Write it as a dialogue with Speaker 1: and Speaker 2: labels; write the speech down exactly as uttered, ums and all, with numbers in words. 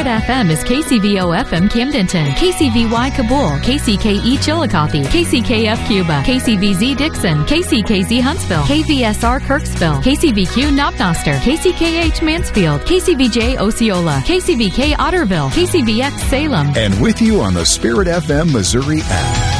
Speaker 1: F M is K C V O F M Camdenton, K C V Y Kabul, K C K E Chillicothe, K C K F Cuba, K C V Z Dixon, K C K Z Huntsville, K V S R Kirksville, K C V Q Knopnoster, K C K H Mansfield, K C V J Osceola, K C V K Otterville, K C V X Salem.
Speaker 2: And with you on the Spirit F M Missouri app.